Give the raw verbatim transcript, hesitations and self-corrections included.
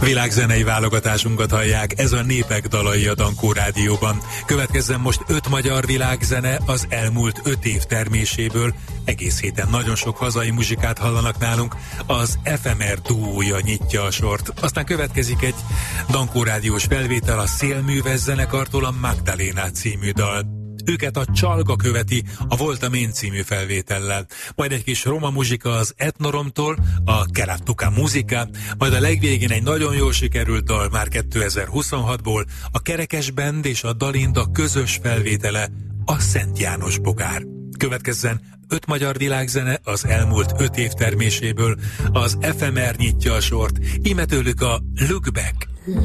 Világzenei válogatásunkat hallják, ez a Népek dalai a Dankó Rádióban. Következzen most öt magyar világzene az elmúlt öt év terméséből. Egész héten nagyon sok hazai muzsikát hallanak nálunk, az ef em er duója nyitja a sort. Aztán következik egy Dankó Rádiós felvétel a Szélműves zenekartól, a Magdaléna című dal. Őket a Csalga követi a Voltam én című felvétellel. Majd egy kis roma muzsika az Etnoromtól, a Kerattuka muzika, majd a legvégén egy nagyon jól sikerült dal már kétezer-huszonhatból, a Kerekes Band és a Dalinda közös felvétele, a Szent János Bogár. Következzen öt magyar világzene az elmúlt öt év terméséből, az ef em er nyitja a sort, íme tőlük a Look Back.